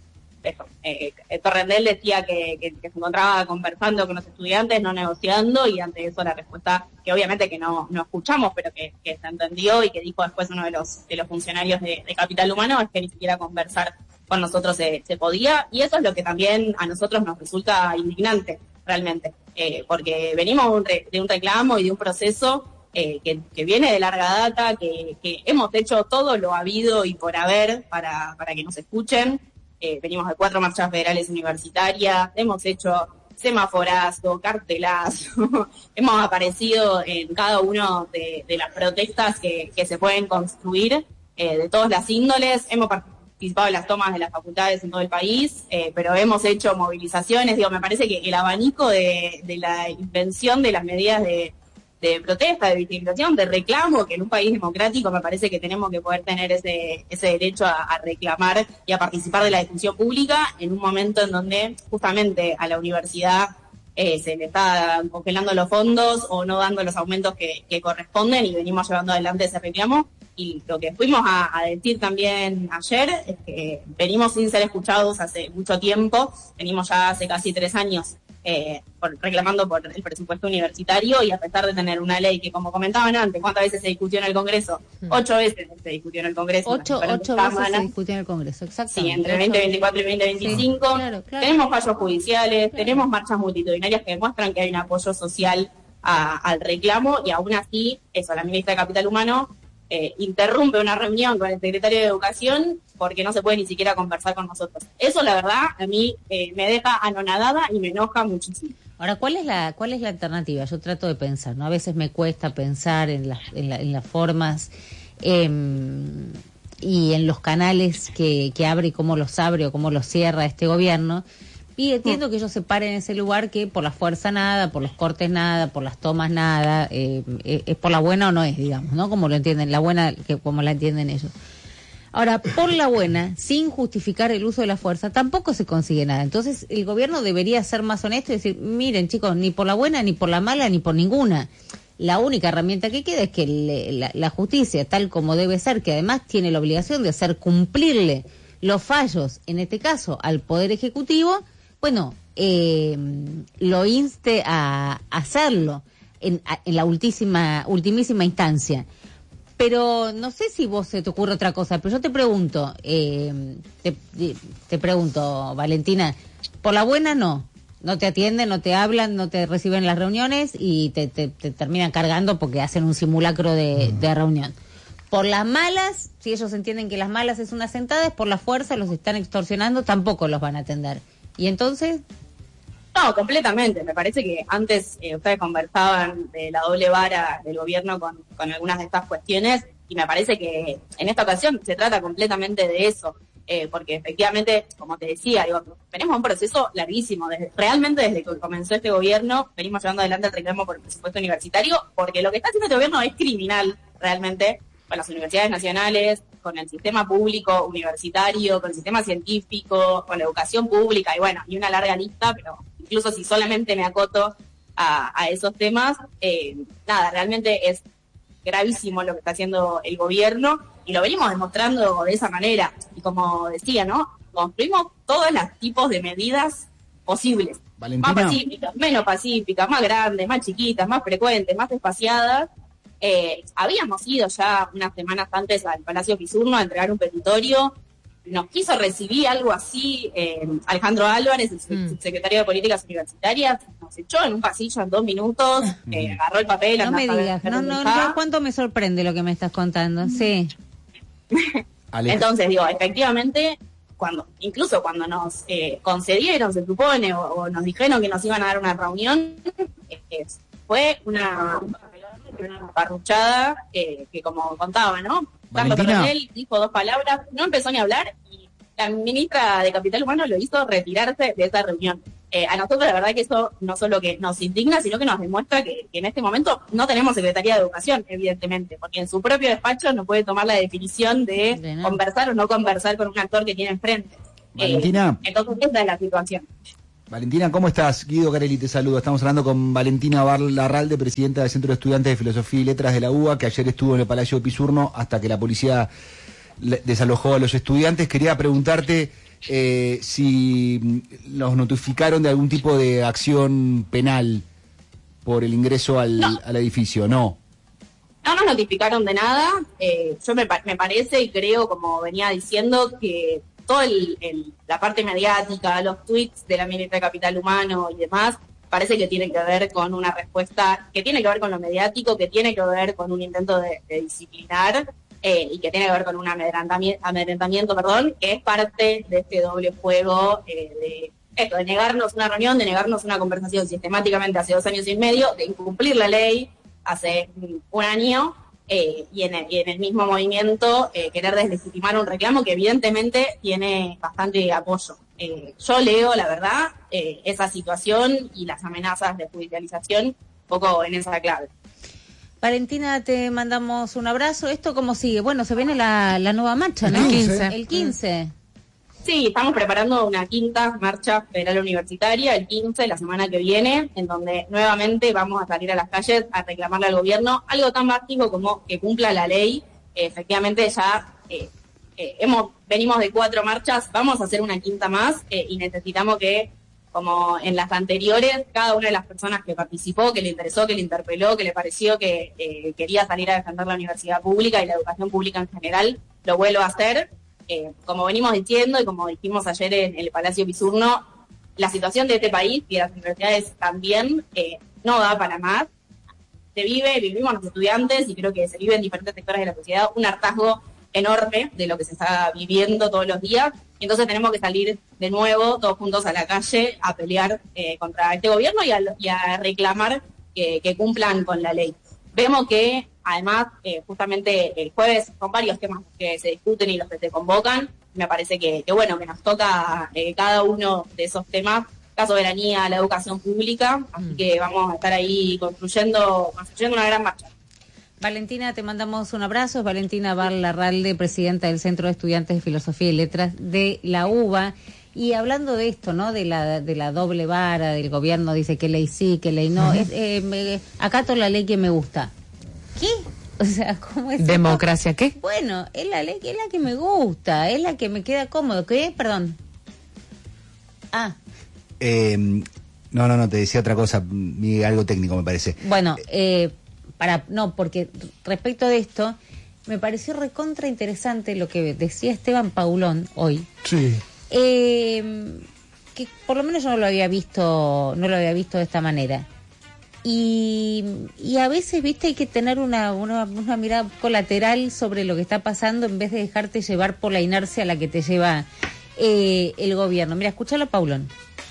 Torrendel decía que se encontraba conversando con los estudiantes, no negociando, y ante eso la respuesta, que obviamente que no escuchamos, pero que se entendió y que dijo después uno de los funcionarios de Capital Humano, es que ni siquiera conversar con nosotros se podía, y eso es lo que también a nosotros nos resulta indignante, realmente, porque venimos de un reclamo y de un proceso que viene de larga data, que hemos hecho todo lo habido y por haber para que nos escuchen. Venimos de 4 marchas federales universitarias, hemos hecho semaforazo, cartelazo, hemos aparecido en cada uno de las protestas que se pueden construir, de todas las índoles, hemos participado en las tomas de las facultades en todo el país, pero hemos hecho movilizaciones, me parece que el abanico de la invención de las medidas de protesta, de visibilización, de reclamo, que en un país democrático me parece que tenemos que poder tener ese derecho a reclamar y a participar de la discusión pública en un momento en donde justamente a la universidad se le está congelando los fondos o no dando los aumentos que corresponden, y venimos llevando adelante ese reclamo. Y lo que fuimos a decir también ayer es que venimos sin ser escuchados hace mucho tiempo, venimos ya hace casi 3 años reclamando por el presupuesto universitario, y a pesar de tener una ley que, como comentaban antes, ¿cuántas veces se discutió en el Congreso? 8 veces se discutió en el Congreso. 8 veces se discutió en el Congreso, exactamente. Sí, entre 2024 y 2025. Sí, claro. Tenemos fallos judiciales, tenemos marchas multitudinarias que demuestran que hay un apoyo social al reclamo, y aún así, la ministra de Capital Humano interrumpe una reunión con el secretario de Educación porque no se puede ni siquiera conversar con nosotros. Eso, la verdad, a mí me deja anonadada y me enoja muchísimo. Ahora, ¿cuál es la alternativa? Yo trato de pensar, ¿no? A veces me cuesta pensar en las formas y en los canales que abre y cómo los abre o cómo los cierra este gobierno. Y entiendo que ellos se paren en ese lugar, que por la fuerza nada, por los cortes nada, por las tomas nada, es por la buena o no es, digamos, ¿no? Como lo entienden, la buena, que como la entienden ellos. Ahora, por la buena, sin justificar el uso de la fuerza, tampoco se consigue nada. Entonces, el gobierno debería ser más honesto y decir, miren, chicos, ni por la buena, ni por la mala, ni por ninguna. La única herramienta que queda es que la justicia, tal como debe ser, que además tiene la obligación de hacer cumplirle los fallos, en este caso, al Poder Ejecutivo, bueno, lo inste a hacerlo en la ultimísima instancia. Pero no sé si vos se te ocurre otra cosa, pero yo te pregunto, Valentina, por la buena no te atienden, no te hablan, no te reciben en las reuniones y te terminan cargando porque hacen un simulacro de reunión. Por las malas, si ellos entienden que las malas es una sentada, es por la fuerza, los están extorsionando, tampoco los van a atender. ¿Y entonces? No, completamente. Me parece que antes ustedes conversaban de la doble vara del gobierno con algunas de estas cuestiones, y me parece que en esta ocasión se trata completamente de eso, porque efectivamente, como te decía, tenemos un proceso larguísimo. Realmente desde que comenzó este gobierno venimos llevando adelante el reclamo por el presupuesto universitario, porque lo que está haciendo este gobierno es criminal, realmente, con las universidades nacionales, con el sistema público universitario, con el sistema científico, con la educación pública, y una larga lista, pero incluso si solamente me acoto a esos temas, realmente es gravísimo lo que está haciendo el gobierno, y lo venimos demostrando de esa manera. Y como decía, ¿no? Construimos todos los tipos de medidas posibles. Valentina. Más pacíficas, menos pacíficas, más grandes, más chiquitas, más frecuentes, más espaciadas. Habíamos ido ya unas semanas antes al Palacio Pisurno a entregar un petitorio. Nos quiso recibir algo así Alejandro Álvarez, el secretario de Políticas Universitarias, nos echó en un pasillo en 2 minutos, agarró el papel. No me digas, cuánto me sorprende lo que me estás contando, sí. Entonces, efectivamente, incluso cuando nos concedieron, se supone, o nos dijeron que nos iban a dar una reunión, fue una parruchada que como contaba, ¿no? Tanto Coronel dijo 2 palabras, no empezó ni a hablar, y la ministra de Capital Humano lo hizo retirarse de esa reunión. A nosotros la verdad que eso no solo que nos indigna, sino que nos demuestra que en este momento no tenemos Secretaría de Educación, evidentemente, porque en su propio despacho no puede tomar la definición de conversar o no conversar con un actor que tiene enfrente. Valentina. Entonces esa es la situación. Valentina, ¿cómo estás? Guido Carelli te saluda. Estamos hablando con Valentina Larralde, presidenta del Centro de Estudiantes de Filosofía y Letras de la UBA, que ayer estuvo en el Palacio de Pisurno hasta que la policía desalojó a los estudiantes. Quería preguntarte si los notificaron de algún tipo de acción penal por el ingreso al edificio. No nos notificaron de nada. Yo me parece y creo, como venía diciendo, que toda la parte mediática, los tweets de la Ministra de Capital Humano y demás, parece que tiene que ver con una respuesta que tiene que ver con lo mediático, que tiene que ver con un intento de disciplinar y que tiene que ver con un amedrentamiento, que es parte de este doble juego de negarnos una reunión, de negarnos una conversación sistemáticamente hace 2 años y medio, de incumplir la ley hace 1 año, y en el mismo movimiento querer deslegitimar un reclamo que evidentemente tiene bastante apoyo. Yo leo, la verdad, esa situación y las amenazas de judicialización un poco en esa clave. Valentina, te mandamos un abrazo. ¿Esto cómo sigue? Bueno, se viene la nueva marcha, ¿no? El 15. Sí, estamos preparando una 5ª marcha federal universitaria, el 15, la semana que viene, en donde nuevamente vamos a salir a las calles a reclamarle al gobierno algo tan básico como que cumpla la ley. Efectivamente ya venimos de 4 marchas, vamos a hacer una 5ª más y necesitamos que, como en las anteriores, cada una de las personas que participó, que le interesó, que le interpeló, que le pareció que quería salir a defender la universidad pública y la educación pública en general, lo vuelva a hacer. Como venimos diciendo y como dijimos ayer en el Palacio Pisurno, la situación de este país y de las universidades también no da para más. Vivimos los estudiantes y creo que se vive en diferentes sectores de la sociedad un hartazgo enorme de lo que se está viviendo todos los días, y entonces tenemos que salir de nuevo todos juntos a la calle a pelear contra este gobierno y a reclamar que cumplan con la ley. Vemos que además justamente el jueves son varios temas que se discuten y los que se convocan. Me parece que bueno, que nos toca cada uno de esos temas, la soberanía, la educación pública, así que vamos a estar ahí construyendo una gran marcha. Valentina, te mandamos un abrazo. Es Valentina Barlarralde, presidenta del Centro de Estudiantes de Filosofía y Letras de la UBA. Y hablando de esto, ¿no? De la doble vara del gobierno, dice que ley sí, que ley no. Acato la ley que me gusta. ¿Qué? O sea, ¿cómo es? ¿Democracia qué? Bueno, es la ley que es la que me gusta, es la que me queda cómodo. ¿Qué? Perdón. No, te decía otra cosa, algo técnico me parece. Bueno, porque respecto de esto, me pareció recontra interesante lo que decía Esteban Paulón hoy. Sí. Que por lo menos yo no lo había visto de esta manera. Y a veces, viste, hay que tener una mirada colateral sobre lo que está pasando en vez de dejarte llevar por la inercia a la que te lleva el gobierno. Mira, escúchalo, Paulón.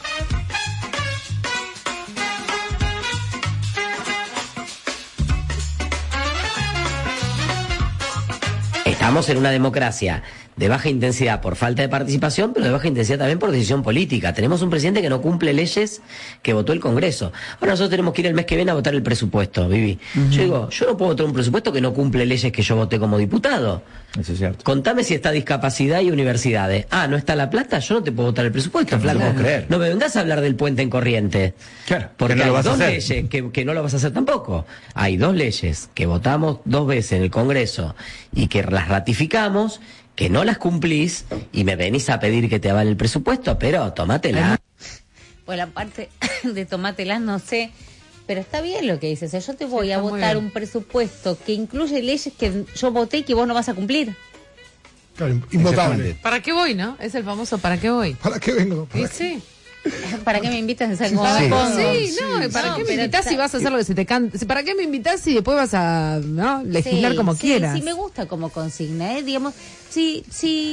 Estamos en una democracia de baja intensidad por falta de participación, pero de baja intensidad también por decisión política. Tenemos un presidente que no cumple leyes que votó el Congreso. Ahora nosotros tenemos que ir el mes que viene a votar el presupuesto, Vivi. Yo digo, yo no puedo votar un presupuesto que no cumple leyes que yo voté como diputado. Eso es cierto. Contame si está discapacidad y universidades. ¿No está la plata? Yo no te puedo votar el presupuesto, flaco. No creer. No me vengas a hablar del puente en Corrientes. Claro, porque no hay lo vas a 2 hacer. leyes que no lo vas a hacer tampoco. Hay 2 leyes que votamos 2 veces en el Congreso y que las ratificamos, que no las cumplís y me venís a pedir que te avale el presupuesto, pero tómatela. Pues la parte de tomátela no sé, pero está bien lo que dices. O sea, yo te voy a votar un presupuesto que incluye leyes que yo voté y que vos no vas a cumplir. Claro, invotable. ¿Para qué voy, no? Es el famoso ¿para qué voy? ¿Para qué vengo? Sí. ¿Para qué me invitas a hacer ¿Para qué me invitas si vas a hacer lo que se te canta? ¿Para qué me invitas si después vas a legislar como quieras? Sí, me gusta como consigna, digamos, si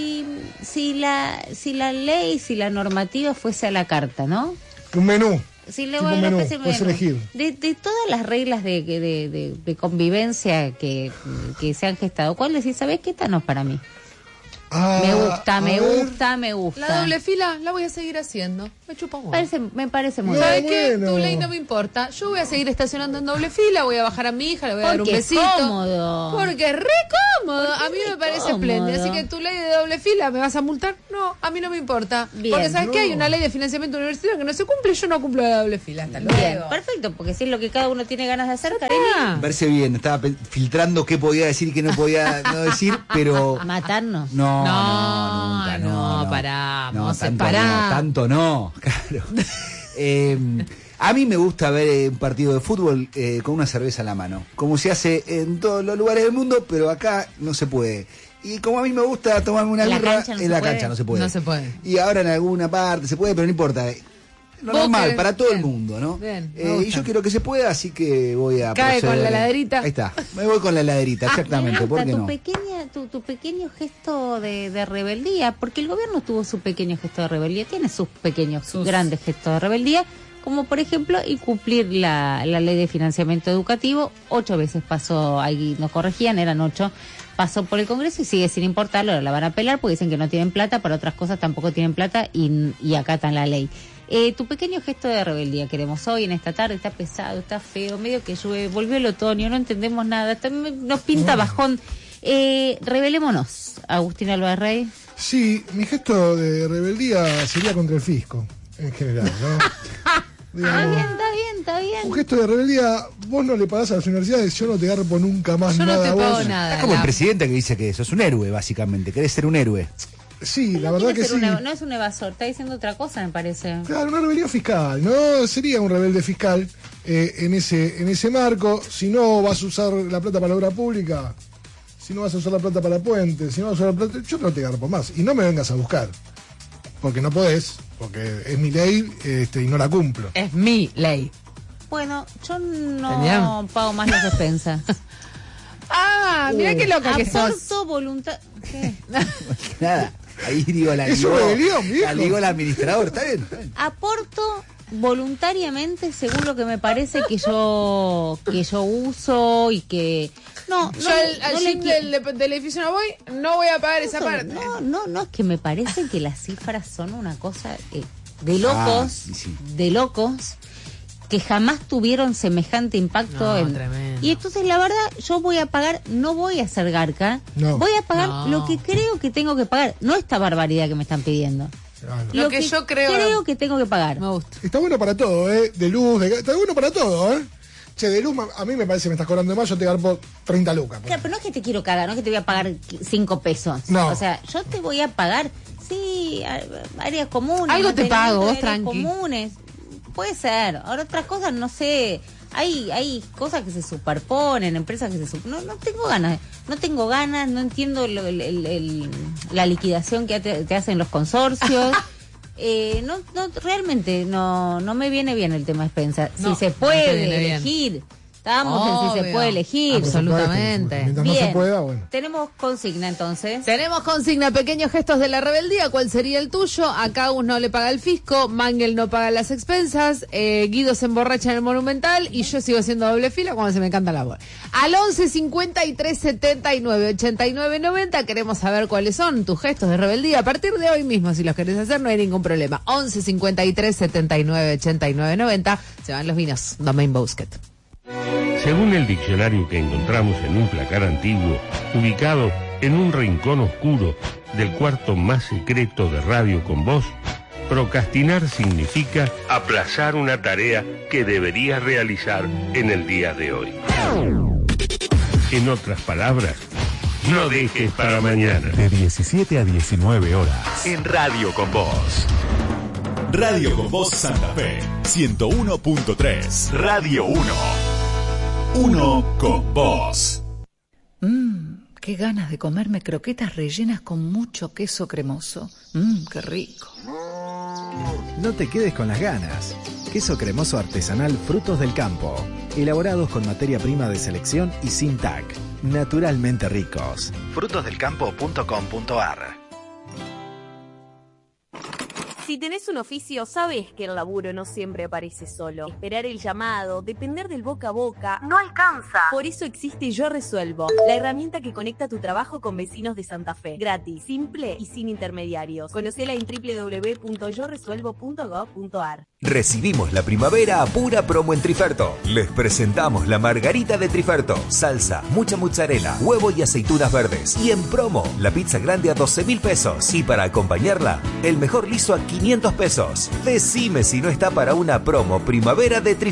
la ley, si la normativa fuese a la carta, ¿no? Un menú. Si le tipo menú, puedes elegir. De todas las reglas de convivencia que se han gestado, ¿cuál decís? ¿Sabés qué? Esta no es para mí. Me gusta. La doble fila la voy a seguir haciendo. Me chupa un huevo. Me parece muy ¿Sabes bien. qué? Tu ley no me importa. Yo voy a seguir estacionando en doble fila, voy a bajar a mi hija, le voy a dar un besito. Porque es cómodo. Porque es re cómodo. A mí me parece espléndido. Así que tu ley de doble fila, ¿me vas a multar? No, a mí no me importa. Bien. Porque ¿sabes qué? Hay una ley de financiamiento universitario que no se cumple y yo no cumplo la doble fila. Hasta luego. Bien, perfecto, porque si es lo que cada uno tiene ganas de hacer, cariño. Me parece bien, estaba filtrando qué podía decir y qué no podía no decir, pero... Matarnos. No, paramos, tanto no, claro. A mí me gusta ver un partido de fútbol con una cerveza a la mano, como se hace en todos los lugares del mundo, pero acá no se puede. Y como a mí me gusta tomarme una birra, en la cancha no se puede. No se puede. Y ahora en alguna parte se puede, pero no importa. Lo normal, para todo el mundo, ¿no? Bien, y yo quiero que se pueda, así que voy a Cae proceder. con la heladerita. Ahí está, me voy con la heladerita, exactamente. ¿Por qué no? Tu pequeño gesto de rebeldía, porque el gobierno tuvo su pequeño gesto de rebeldía, tiene sus grandes gestos de rebeldía, como por ejemplo incumplir la ley de financiamiento educativo. 8 veces pasó, ahí nos corregían, eran 8, pasó por el Congreso y sigue sin importarlo, ahora la van a apelar porque dicen que no tienen plata, para otras cosas tampoco tienen plata y acatan la ley. Tu pequeño gesto de rebeldía queremos hoy, en esta tarde, está pesado, está feo, medio que llueve, volvió el otoño, no entendemos nada, nos pinta bajón. Rebelémonos, Agustín Álvarez Rey. Sí, mi gesto de rebeldía sería contra el fisco, en general, ¿no? Digamos, Está bien. un gesto de rebeldía, vos no le pagás a las universidades, yo no te garpo nunca más yo nada. No te pago vos. nada. Es como el presidente que dice que sos un héroe, básicamente, querés ser un héroe. Sí, la verdad que sí. No es un evasor, está diciendo otra cosa, me parece. Claro, una rebelión fiscal, ¿no? Sería un rebelde fiscal en ese marco. Si no vas a usar la plata para la obra pública, si no vas a usar la plata para puentes, si no vas a usar la plata, yo no te garpo más. Y no me vengas a buscar, porque no podés, porque es mi ley y no la cumplo. Es mi ley. Bueno, yo no pago más las despensas. Mirá qué loca que sos. Aporto voluntad. ¿Qué? Nada. Ahí digo la Es una rebelión, viejo. La ligó el administrador, ¿está bien? Aporto voluntariamente según lo que me parece que yo uso y que yo al gym del edificio no voy, no voy a pagar esa parte. No, es que me parece que las cifras son una cosa de locos, sí. de locos, que jamás tuvieron semejante impacto. Tremendo. Y entonces la verdad, yo voy a pagar, no voy a ser garca, voy a pagar lo que creo que tengo que pagar, no esta barbaridad que me están pidiendo. Claro. Lo que yo creo que tengo que pagar. Me gusta. Está bueno para todo, de luz, está bueno para todo, Che, de luz, a mí me parece que me estás cobrando de más, yo te garpo 30 lucas. Claro, pero no es que te quiero cagar, no es que te voy a pagar 5 pesos. No. O sea, yo te voy a pagar, sí, áreas comunes. Algo te pago, vos tranqui. Comunes. Puede ser. Ahora otras cosas, no sé. Hay cosas que se superponen, empresas que se no tengo ganas, no entiendo la liquidación que te hacen los consorcios. Realmente no me viene bien el tema expensa. Si se puede elegir. Estamos en si se puede elegir. Absolutamente. Mientras no se pueda, bueno. Tenemos consigna entonces. Tenemos consigna, pequeños gestos de la rebeldía. ¿Cuál sería el tuyo? Acá uno le paga el fisco, Mangel no paga las expensas, Guido se emborracha en el Monumental y yo sigo haciendo doble fila cuando se me canta la voz. Al 11 53 79 89 90 queremos saber cuáles son tus gestos de rebeldía. A partir de hoy mismo, si los querés hacer, no hay ningún problema. 11 53 79 89 90 se van los vinos. Domain Bousquet. Según el diccionario que encontramos en un placar antiguo, ubicado en un rincón oscuro del cuarto más secreto de Radio con Voz, procrastinar significa aplazar una tarea que deberías realizar en el día de hoy. En otras palabras, no dejes para mañana. De 17 a 19 horas. En Radio con Voz. Radio con Voz Santa Fe. 101.3. Radio 1. Uno con Voz. Qué ganas de comerme croquetas rellenas con mucho queso cremoso. Qué rico. No te quedes con las ganas. Queso cremoso artesanal Frutos del Campo. Elaborados con materia prima de selección y sin TAC. Naturalmente ricos. frutosdelcampo.com.ar. Si tenés un oficio, sabes que el laburo no siempre aparece solo. Esperar el llamado, depender del boca a boca, no alcanza. Por eso existe Yo Resuelvo, la herramienta que conecta tu trabajo con vecinos de Santa Fe. Gratis, simple y sin intermediarios. Conocela en www.yoresuelvo.gov.ar. Recibimos la primavera a pura promo en Triferto. Les presentamos la margarita de Triferto. Salsa, mucha mozzarella, huevo y aceitunas verdes. Y en promo, la pizza grande a 12.000 pesos. Y para acompañarla, el mejor liso a 500 pesos. Decime si no está para una promo primavera de Triferto.